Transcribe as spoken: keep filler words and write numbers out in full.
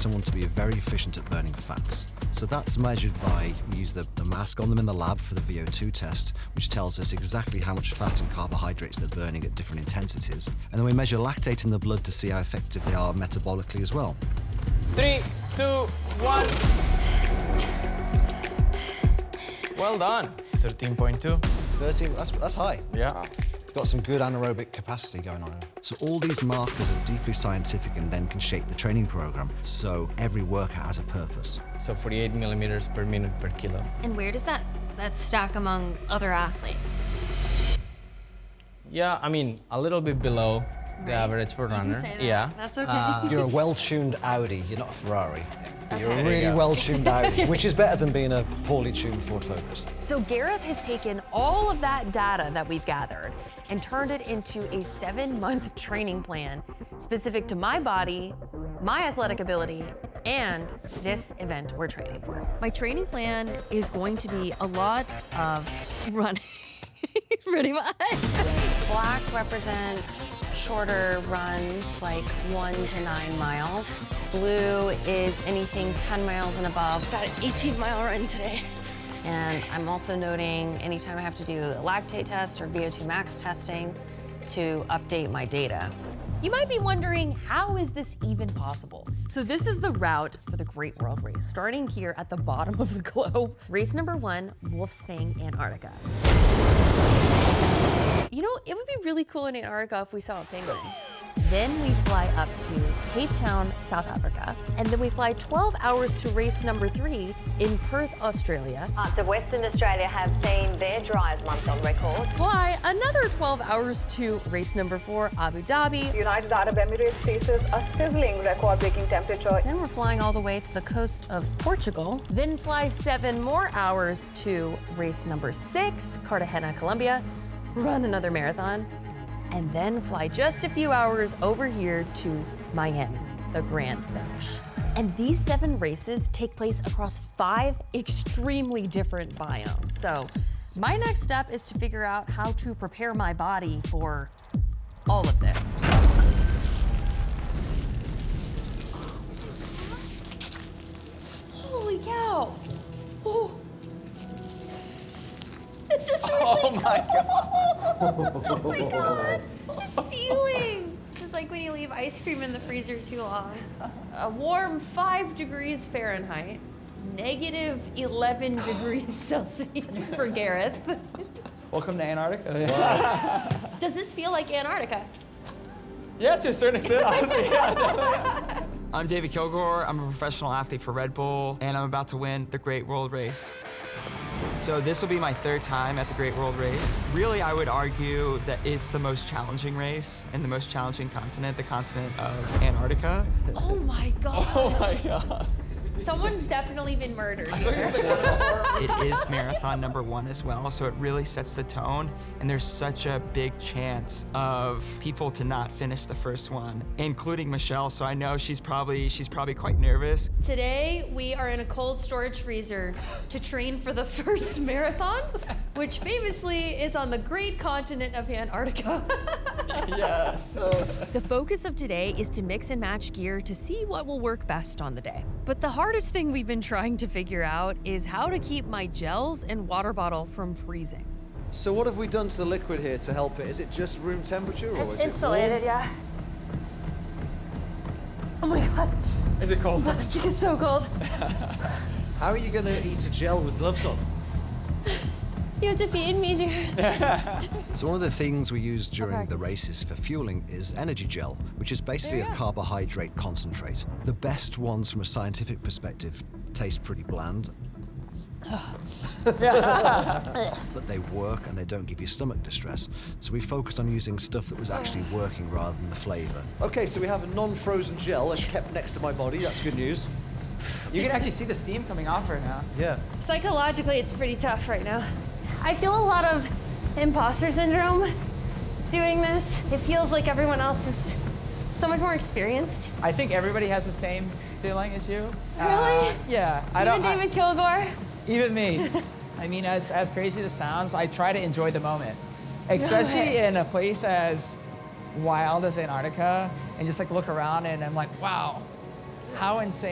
someone to be very efficient at burning fats. So that's measured by, we use the, the mask on them in the lab for the V O two test, which tells us exactly how much fat and carbohydrates they're burning at different intensities. And then we measure lactate in the blood to see how effective they are metabolically as well. Three, two, one. Well done. thirteen point two. thirteen, that's, that's high. Yeah. Got some good anaerobic capacity going on. So all these markers are deeply scientific and then can shape the training program. So every workout has a purpose. So forty-eight millimeters per minute per kilo. And where does that, that stack among other athletes? Yeah, I mean, a little bit below the Right. average for You can runner. say that. Yeah. That's okay. Uh, You're a well-tuned Audi, you're not a Ferrari. You're Okay. a There you really go. well-tuned Audi, which is better than being a poorly tuned Ford Focus. So Gareth has taken all of that data that we've gathered and turned it into a seven-month training plan specific to my body, my athletic ability, and this event we're training for. My training plan is going to be a lot of running, pretty much. Black represents shorter runs, like one to nine miles. Blue is anything ten miles and above. Got an eighteen mile run today. And I'm also noting anytime I have to do a lactate test or V O two max testing to update my data. You might be wondering, how is this even possible? So this is the route for the Great World Race, starting here at the bottom of the globe. Race number one, Wolf's Fang, Antarctica. You know, it would be really cool in Antarctica if we saw a penguin. Then we fly up to Cape Town, South Africa, and then we fly twelve hours to race number three in Perth, Australia. Parts of Western Australia have seen their driest month on record. Fly another twelve hours to race number four, Abu Dhabi. United Arab Emirates faces a sizzling record-breaking temperature. Then we're flying all the way to the coast of Portugal. Then fly seven more hours to race number six, Cartagena, Colombia. Run another marathon. And then fly just a few hours over here to Miami, the grand finish. And these seven races take place across five extremely different biomes. So my next step is to figure out how to prepare my body for all of this. Holy cow. Oh. This is really Oh my God. Oh my gosh, the ceiling. This is like when you leave ice cream in the freezer too long. A warm five degrees Fahrenheit, negative eleven degrees Celsius for Gareth. Welcome to Antarctica. Does this feel like Antarctica? Yeah, to a certain extent, honestly. Yeah. I'm David Kilgore. I'm a professional athlete for Red Bull, and I'm about to win the Great World Race. So this will be my third time at the Great World Race. Really, I would argue that it's the most challenging race and the most challenging continent, the continent of Antarctica. Oh my God. Oh my God. Someone's definitely been murdered here. It is marathon number one as well, so it really sets the tone, and there's such a big chance of people to not finish the first one, including Michelle, so I know she's probably, she's probably quite nervous. Today, we are in a cold storage freezer to train for the first marathon, which famously is on the great continent of Antarctica. Yes. The focus of today is to mix and match gear to see what will work best on the day. But the hardest thing we've been trying to figure out is how to keep my gels and water bottle from freezing. So what have we done to the liquid here to help it? Is it just room temperature or is it Insulated, yeah. Oh my God, Is it cold? plastic is so cold. How are you going to eat a gel with gloves on? You have to feed me, Jared. So one of the things we use during the races for fueling is energy gel, which is basically a carbohydrate concentrate. The best ones from a scientific perspective taste pretty bland. But they work and they don't give you stomach distress. So we focused on using stuff that was actually working rather than the flavor. Okay, so we have a non-frozen gel that's kept next to my body. That's good news. You can actually see the steam coming off right now. Yeah. Psychologically, it's pretty tough right now. I feel a lot of imposter syndrome doing this. It feels like everyone else is so much more experienced. I think everybody has the same feeling as you. Really? Uh, yeah. I Even don't, I- David Kilgore? Even me. I mean, as, as crazy as it sounds, I try to enjoy the moment. Especially in a place as wild as Antarctica, and just like look around and I'm like, wow, how insane.